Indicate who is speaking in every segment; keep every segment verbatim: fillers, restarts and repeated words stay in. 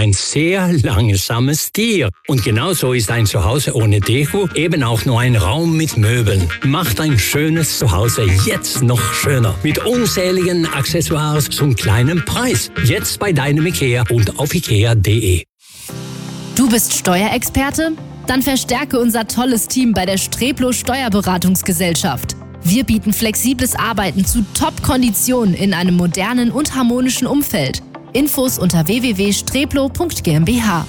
Speaker 1: ein sehr langsames Tier. Und genauso ist ein Zuhause ohne Deko eben auch nur ein Raum mit Möbeln. Macht ein schönes Zuhause jetzt noch schöner. Mit unzähligen Accessoires zum kleinen Preis. Jetzt bei deinem IKEA und auf ikea punkt de.
Speaker 2: Du bist Steuerexperte? Dann verstärke unser tolles Team bei der Streplo Steuerberatungsgesellschaft. Wir bieten flexibles Arbeiten zu Top-Konditionen in einem modernen und harmonischen Umfeld. Infos unter w w w punkt streplo punkt g m b h.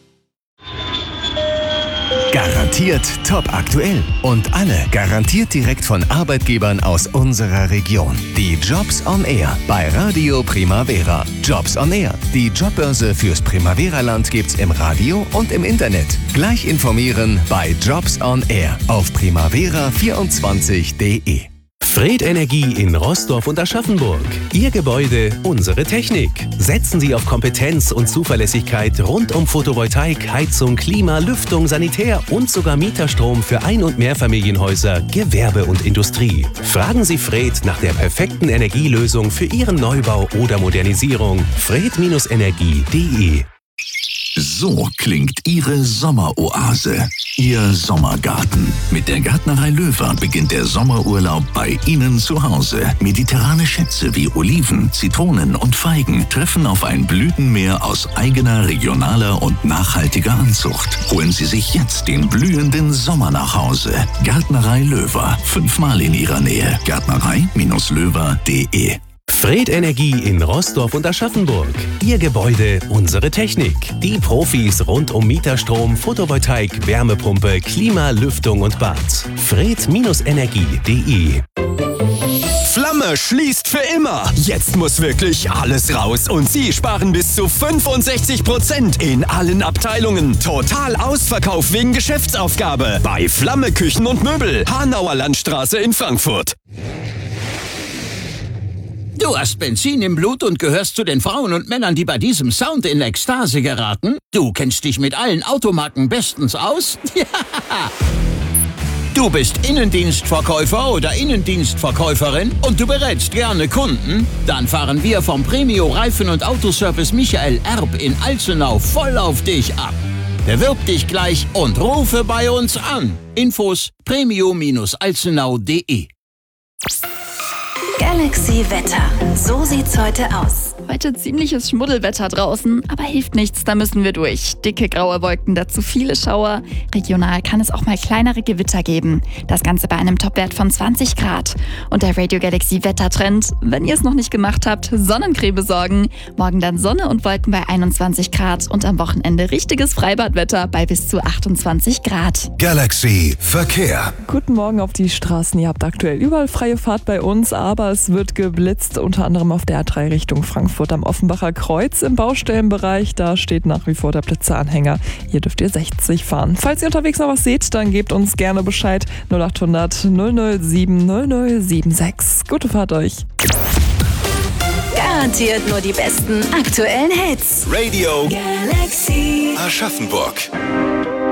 Speaker 3: Garantiert top aktuell und alle garantiert direkt von Arbeitgebern aus unserer Region. Die Jobs on Air bei Radio Primavera. Jobs on Air, die Jobbörse fürs Primavera-Land gibt's im Radio und im Internet. Gleich informieren bei Jobs on Air auf primavera vierundzwanzig punkt de.
Speaker 4: Fred Energie in Roßdorf und Aschaffenburg. Ihr Gebäude, unsere Technik. Setzen Sie auf Kompetenz und Zuverlässigkeit rund um Photovoltaik, Heizung, Klima, Lüftung, Sanitär und sogar Mieterstrom für Ein- und Mehrfamilienhäuser, Gewerbe und Industrie. Fragen Sie Fred nach der perfekten Energielösung für Ihren Neubau oder Modernisierung. fred Energie punkt de.
Speaker 5: So klingt Ihre Sommeroase, Ihr Sommergarten. Mit der Gärtnerei Löwer beginnt der Sommerurlaub bei Ihnen zu Hause. Mediterrane Schätze wie Oliven, Zitronen und Feigen treffen auf ein Blütenmeer aus eigener, regionaler und nachhaltiger Anzucht. Holen Sie sich jetzt den blühenden Sommer nach Hause. Gärtnerei Löwer, fünfmal in Ihrer Nähe. Gärtnerei Löwer punkt de.
Speaker 4: Fred Energie in Roßdorf und Aschaffenburg. Ihr Gebäude, unsere Technik. Die Profis rund um Mieterstrom, Photovoltaik, Wärmepumpe, Klima, Lüftung und Bad. fred Energie punkt de.
Speaker 6: Flamme schließt für immer. Jetzt muss wirklich alles raus und Sie sparen bis zu fünfundsechzig Prozent in allen Abteilungen. Total Ausverkauf wegen Geschäftsaufgabe bei Flamme Küchen und Möbel, Hanauer Landstraße in Frankfurt.
Speaker 7: Du hast Benzin im Blut und gehörst zu den Frauen und Männern, die bei diesem Sound in Ekstase geraten? Du kennst dich mit allen Automarken bestens aus? Ja! Du bist Innendienstverkäufer oder Innendienstverkäuferin und du berätst gerne Kunden? Dann fahren wir vom Premio Reifen- und Autoservice Michael Erb in Alzenau voll auf dich ab. Bewirb dich gleich und rufe bei uns an. Infos premio alzenau punkt de.
Speaker 8: Galaxy Wetter. So sieht's heute aus.
Speaker 9: Heute ziemliches Schmuddelwetter draußen, aber hilft nichts, da müssen wir durch. Dicke graue Wolken, dazu viele Schauer. Regional kann es auch mal kleinere Gewitter geben. Das Ganze bei einem Topwert von zwanzig Grad. Und der Radio Galaxy Wettertrend, wenn ihr es noch nicht gemacht habt, Sonnencreme besorgen. Morgen dann Sonne und Wolken bei einundzwanzig Grad und am Wochenende richtiges Freibadwetter bei bis zu achtundzwanzig Grad.
Speaker 3: Galaxy Verkehr.
Speaker 10: Guten Morgen auf die Straßen. Ihr habt aktuell überall freie Fahrt bei uns, aber es wird geblitzt, unter anderem auf der A drei Richtung Frankfurt am Offenbacher Kreuz im Baustellenbereich. Da steht nach wie vor der Blitzeranhänger. Hier dürft ihr sechzig fahren. Falls ihr unterwegs noch was seht, dann gebt uns gerne Bescheid. null achthundert null null sieben null null sieben sechs. Gute Fahrt euch.
Speaker 8: Garantiert nur die besten aktuellen Hits.
Speaker 3: Radio
Speaker 8: Galaxy
Speaker 3: Aschaffenburg.